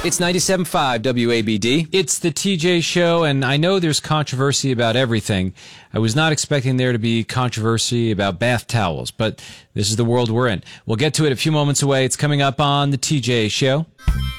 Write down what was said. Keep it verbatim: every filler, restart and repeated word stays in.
It's ninety-seven point five W A B D. It's the T J Show, and I know there's controversy about everything. I was not expecting there to be controversy about bath towels, but this is the world we're in. We'll get to it a few moments away. It's coming up on the T J Show.